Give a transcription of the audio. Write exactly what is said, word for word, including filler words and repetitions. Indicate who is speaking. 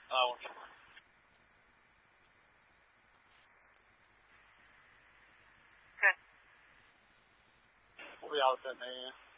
Speaker 1: Uh, what's your
Speaker 2: Okay.
Speaker 1: We'll be out at ten a.m.